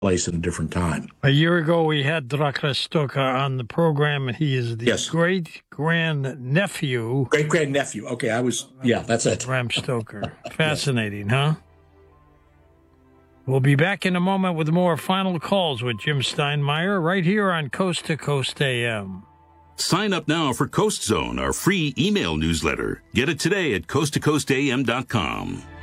place at a different time. A year ago, we had Dracula Stoker on the program, and he is the Yes. great-grandnephew. Great-grandnephew. Okay, that's it. Bram Stoker. Fascinating, huh? We'll be back in a moment with more Final Calls with Jim Steinmeier right here on Coast to Coast AM. Sign up now for Coast Zone, our free email newsletter. Get it today at coasttocoastam.com.